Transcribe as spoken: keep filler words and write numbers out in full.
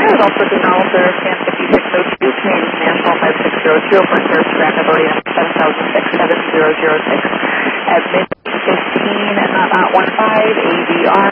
is also acknowledge their scan fifty-six oh two, Canadian National five six zero two, for service Gravity seven thousand six seven zero zero six. At mid fifteen, uh, one five, A D R